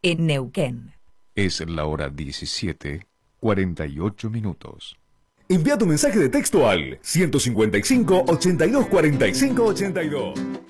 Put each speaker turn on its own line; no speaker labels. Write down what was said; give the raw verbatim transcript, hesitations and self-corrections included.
en Neuquén.
Es la hora diecisiete, cuarenta y ocho minutos.
Envía tu mensaje de texto al ciento cincuenta y cinco, ochenta y dos, cuarenta y cinco, ochenta y dos.